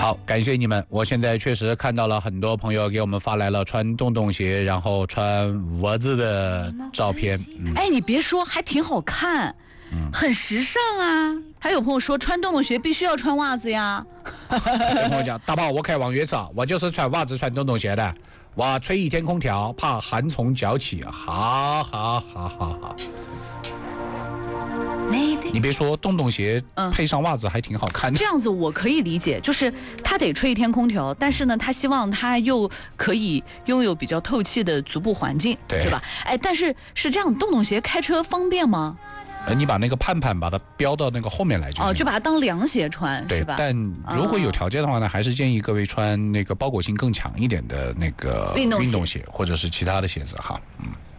好，感谢你们。我现在确实看到了很多朋友给我们发来了穿洞洞鞋，然后穿袜子的照片。 哎，你别说，还挺好看，很时尚啊。还有朋友说穿洞洞鞋必须要穿袜子呀。 跟我讲，大宝，我开望月池，我就是穿袜子穿洞洞鞋的，我吹一天空调，怕寒从脚起。好。你别说，洞洞鞋配上袜子还挺好看的。 这样子我可以理解，就是他得吹一天空调，但是呢，他希望他又可以拥有比较透气的足部环境，对吧？哎，但是是这样，洞洞鞋开车方便吗？ 你把那个盼把它标到那个后面来就行。 就把它当凉鞋穿，是吧？ 但如果有条件的话呢，还是建议各位穿那个包裹性更强一点的那个运动鞋，或者是其他的鞋子哈。